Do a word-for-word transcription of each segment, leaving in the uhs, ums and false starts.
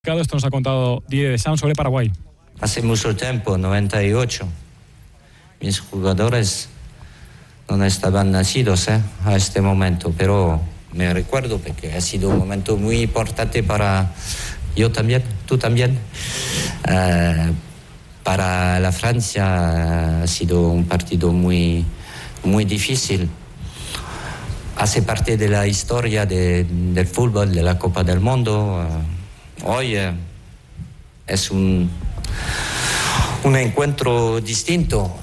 Esto nos ha contado Didier Deschamps sobre Paraguay. Hace mucho tiempo, noventa y ocho, mis jugadores no estaban nacidos eh, a este momento, pero me recuerdo porque ha sido un momento muy importante para yo también, tú también. Uh, para la Francia ha sido un partido muy, muy difícil. Hace parte de la historia de, del fútbol, de la Copa del Mundo. Uh, Hoy eh, es un, un encuentro distinto.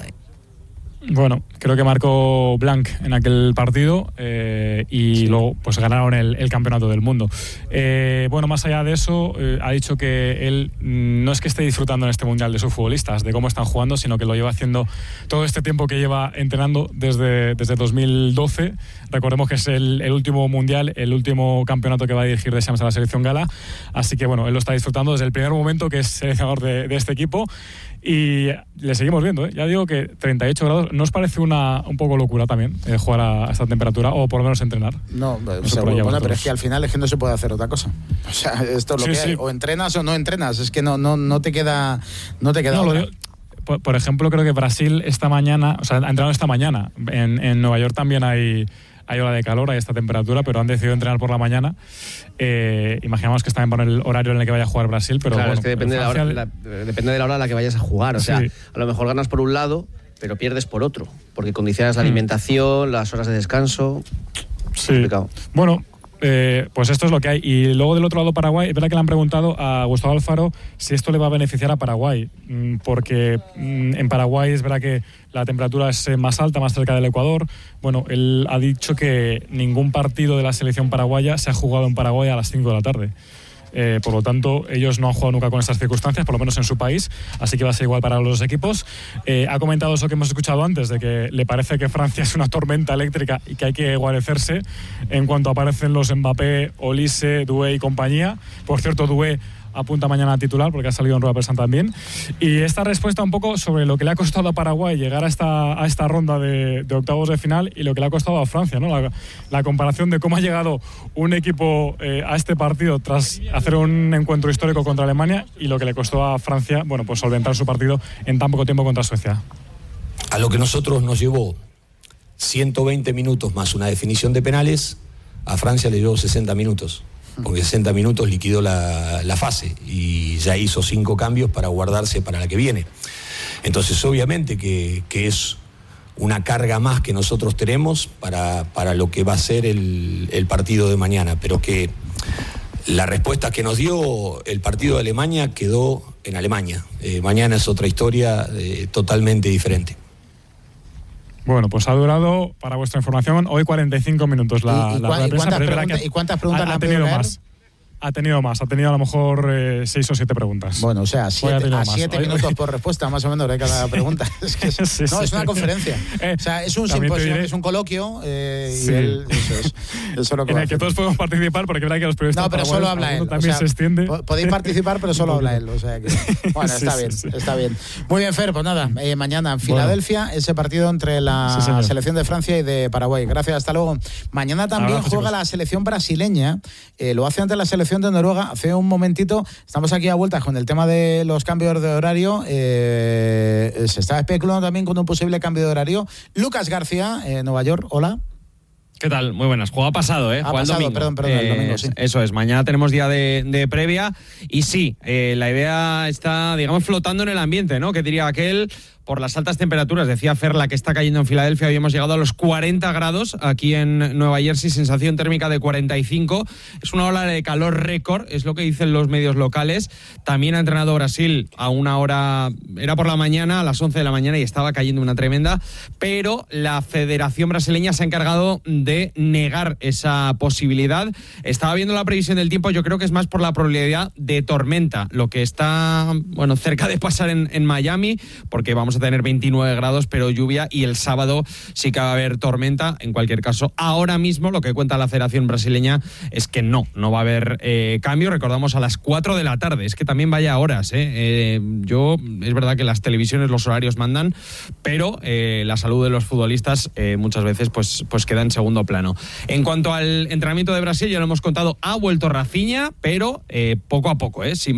Bueno, creo que marcó Blanc en aquel partido eh, y sí. luego pues ganaron el, el campeonato del mundo. Eh, bueno, más allá de eso, eh, ha dicho que él no es que esté disfrutando en este mundial de sus futbolistas, de cómo están jugando, sino que lo lleva haciendo todo este tiempo que lleva entrenando desde, desde dos mil doce. Recordemos que es el, el último mundial, el último campeonato que va a dirigir Deschamps a la selección gala. Así que bueno, él lo está disfrutando desde el primer momento que es seleccionador de, de este equipo. Y le seguimos viendo, ¿eh? Ya digo que treinta y ocho grados, ¿no os parece una un poco locura también eh, jugar a, a esta temperatura o por lo menos entrenar? No, no sé, bueno, bueno, pero es que al final es que no se puede hacer otra cosa. O sea, esto es lo sí, que sí. hay. O entrenas o no entrenas, es que no no no te queda no te queda no, otra. Lo, por, por ejemplo, creo que Brasil esta mañana, o sea, ha entrenado esta mañana. En, en Nueva York también hay hay hora de calor, hay esta temperatura, pero han decidido entrenar por la mañana. Eh, imaginamos que están por el horario en el que vaya a jugar Brasil, pero claro, bueno, es que depende de, la hora, la, depende de la hora a la que vayas a jugar. O sea, sí. a lo mejor ganas por un lado, pero pierdes por otro, porque condicionas la alimentación, mm. las horas de descanso. Sí. Complicado. Bueno, eh, pues esto es lo que hay. Y luego del otro lado, Paraguay, es verdad que le han preguntado a Gustavo Alfaro si esto le va a beneficiar a Paraguay, porque en Paraguay es verdad que la temperatura es más alta, más cerca del Ecuador. Bueno, él ha dicho que ningún partido de la selección paraguaya se ha jugado en Paraguay a las cinco de la tarde. Eh, por lo tanto, ellos no han jugado nunca con estas circunstancias, por lo menos en su país, así que va a ser igual para los dos equipos. Eh, ha comentado eso que hemos escuchado antes, de que le parece que Francia es una tormenta eléctrica y que hay que guarecerse en cuanto aparecen los Mbappé, Olise, Doué y compañía. Por cierto, Doué apunta mañana a titular porque ha salido en rueda de prensa también. Y esta respuesta un poco sobre lo que le ha costado a Paraguay llegar a esta, a esta ronda de, de octavos de final y lo que le ha costado a Francia, ¿no? La, la comparación de cómo ha llegado un equipo eh, a este partido tras hacer un encuentro histórico contra Alemania y lo que le costó a Francia, bueno, pues solventar su partido en tan poco tiempo contra Suecia. A lo que nosotros nos llevó ciento veinte minutos más una definición de penales, a Francia le llevó sesenta minutos. Porque sesenta minutos liquidó la, la fase y ya hizo cinco cambios para guardarse para la que viene. Entonces, obviamente que, que es una carga más que nosotros tenemos para, para lo que va a ser el, el partido de mañana, pero que la respuesta que nos dio el partido de Alemania quedó en Alemania. Eh, mañana es otra historia eh, totalmente diferente. Bueno, pues ha durado, para vuestra información, hoy cuarenta y cinco minutos la, ¿Y, y, la cuál, de prensa, ¿y, cuántas, pero pregunta, que ¿y cuántas preguntas ha, le ha han tenido pedido más? Ha tenido más, ha tenido a lo mejor eh, seis o siete preguntas. Bueno, o sea, siete, a siete hoy, minutos hoy. por respuesta, más o menos, de cada pregunta. Es que es, sí, no, sí. es una conferencia. Eh, o sea, es un simposio, es un coloquio eh, sí. y él, eso es, eso es lo que en el que todos podemos participar, porque es verdad que los periodistas no, pero solo habla él. También o sea, se extiende. Podéis participar, pero solo habla él. O sea que, bueno, está sí, bien, sí, sí. está bien. Muy bien, Fer, pues nada, eh, mañana en Filadelfia, bueno. ese partido entre la sí, selección de Francia y de Paraguay. Gracias, hasta luego. Mañana también Abrazo, juega chicos. la selección brasileña, eh, lo hace ante la selección de Noruega. Hace un momentito estamos aquí a vueltas con el tema de los cambios de horario. Eh, se está especulando también con un posible cambio de horario. Lucas García, eh, Nueva York, hola. ¿Qué tal? Muy buenas. Juega pasado, ¿eh? Ha Juega pasado, el domingo. perdón, perdón, el domingo, sí. Eh, eso es, mañana tenemos día de, de previa y sí, eh, la idea está, digamos, flotando en el ambiente, ¿no? Que diría aquel, por las altas temperaturas. Decía Fer, la que está cayendo en Filadelfia, hoy hemos llegado a los cuarenta grados aquí en Nueva Jersey, sensación térmica de cuarenta y cinco. Es una ola de calor récord, es lo que dicen los medios locales. También ha entrenado Brasil a una hora, era por la mañana, a las once de la mañana, y estaba cayendo una tremenda, pero la Federación Brasileña se ha encargado de negar esa posibilidad. Estaba viendo la previsión del tiempo, yo creo que es más por la probabilidad de tormenta, lo que está, bueno, cerca de pasar en, en Miami, porque vamos a a tener veintinueve grados, pero lluvia, y el sábado sí que va a haber tormenta. En cualquier caso, ahora mismo lo que cuenta la Federación Brasileña es que no, no va a haber eh, cambio. Recordamos a las cuatro de la tarde, es que también vaya horas. ¿eh? Eh, yo, es verdad que las televisiones, los horarios mandan, pero eh, la salud de los futbolistas eh, muchas veces pues, pues queda en segundo plano. En cuanto al entrenamiento de Brasil, ya lo hemos contado, ha vuelto Rafinha, pero eh, poco a poco, ¿eh? sin